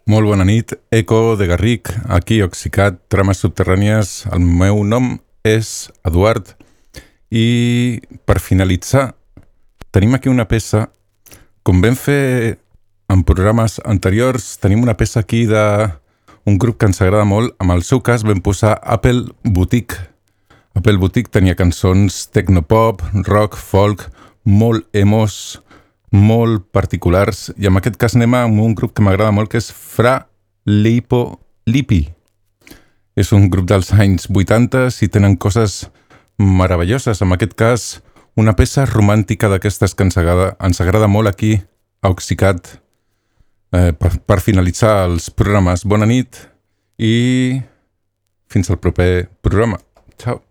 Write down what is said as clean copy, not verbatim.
Molt bona nit, Eco de Garric, aquí Oxicat, Trames Subterrànies. El meu nom és Eduard i per finalitzar tenim aquí una peça. Com vam fer en programes anteriors, tenim una peça aquí d'un grup que ens agrada molt. En el seu cas vam posar Apple Boutique. Apple Boutique tenia cançons tecnopop, rock, folk, molt emos, molt particulars, i en aquest cas anem amb un grup que m'agrada molt, que és Fra Lippo Lippi. És un grup dels anys 80 i tenen coses meravelloses. En aquest cas, una peça romàntica d'aquestes que ens agrada molt aquí a Oxicat per finalitzar els programes. Bona nit i fins al proper programa. Ciao.